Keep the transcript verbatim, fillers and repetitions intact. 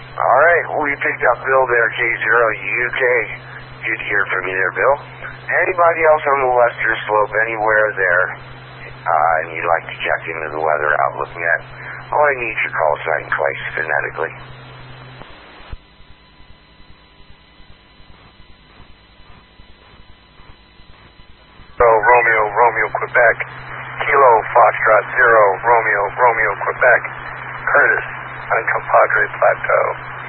All right, we picked up Bill there, K zero U K. Good to hear from you there, Bill. Anybody else on the western slope, anywhere there, uh, and you'd like to check into the weather outlook net, all I need is your call sign twice phonetically. So, Romeo, Romeo, Quebec. Kilo, Foxtrot, Zero, Romeo, Romeo, Quebec. Curtis, on Compadre Plateau.